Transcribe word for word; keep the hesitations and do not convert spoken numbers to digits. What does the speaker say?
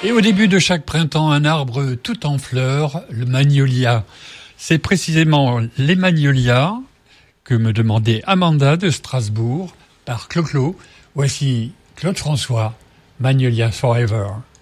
Et au début de chaque printemps, un arbre tout en fleurs, le magnolia. C'est précisément les magnolias que me demandait Amanda de Strasbourg par Clo-Clo. Voici Claude François, Magnolia Forever.